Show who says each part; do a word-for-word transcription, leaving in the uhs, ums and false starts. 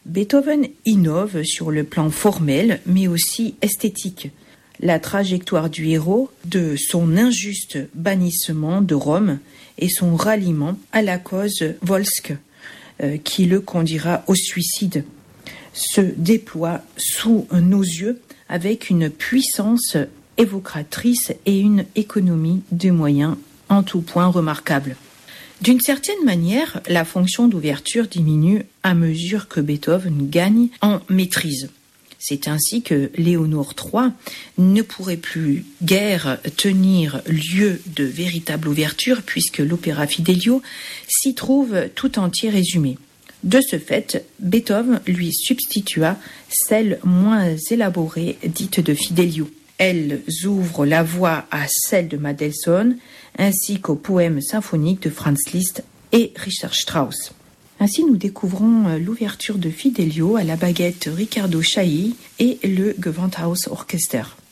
Speaker 1: Beethoven innove sur le plan formel, mais aussi esthétique. La trajectoire du héros, de son injuste bannissement de Rome et son ralliement à la cause volsque, euh, qui le conduira au suicide, se déploie sous nos yeux avec une puissance évocatrice et une économie de moyens en tout point remarquable. D'une certaine manière, la fonction d'ouverture diminue à mesure que Beethoven gagne en maîtrise. C'est ainsi que Léonore trois ne pourrait plus guère tenir lieu de véritable ouverture puisque l'opéra Fidelio s'y trouve tout entier résumé. De ce fait, Beethoven lui substitua celle moins élaborée dite de Fidelio. Elles ouvrent la voie à celle de Mendelssohn ainsi qu'aux poèmes symphoniques de Franz Liszt et Richard Strauss. Ainsi, nous découvrons l'ouverture de Fidelio à la baguette Riccardo Chailly et le Gewandhaus Orchester.